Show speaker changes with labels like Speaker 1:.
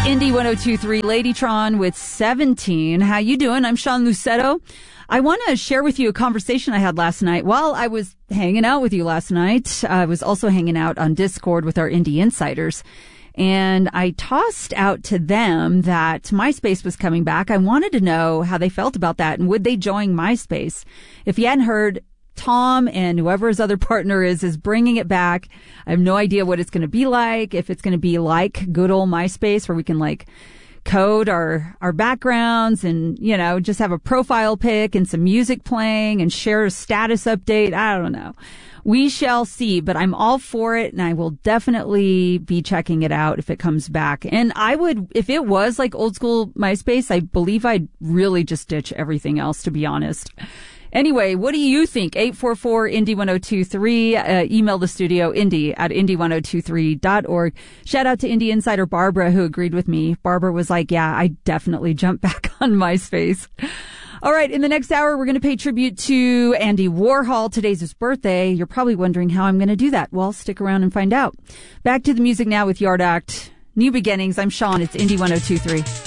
Speaker 1: Indie 102.3 Ladytron with 17. How you doing? I'm Sean Lucetto. I want to share with you a conversation I had last night while I was hanging out with you last night. I was also hanging out on Discord with our Indie Insiders. And I tossed out to them that MySpace was coming back. I wanted to know how they felt about that and would they join MySpace. If you hadn't heard, Tom and whoever his other partner is bringing it back. I have no idea what it's going to be like, if it's going to be like good old MySpace where we can like code our backgrounds and, you know, just have a profile pic and some music playing and share a status update. I don't know. We shall see, but I'm all for it and I will definitely be checking it out if it comes back. And I would, if it was like old school MySpace, I believe I'd really just ditch everything else, to be honest. Anyway, what do you think? 844-INDIE-1023. Email the studio, indie@indie1023.org. Shout out to Indie Insider Barbara, who agreed with me. Barbara was like, yeah, I definitely jump back on MySpace. All right, in the next hour, we're going to pay tribute to Andy Warhol. Today's his birthday. You're probably wondering how I'm going to do that. Well, stick around and find out. Back to the music now with Yard Act. New Beginnings. I'm Sean. It's Indie 102.3.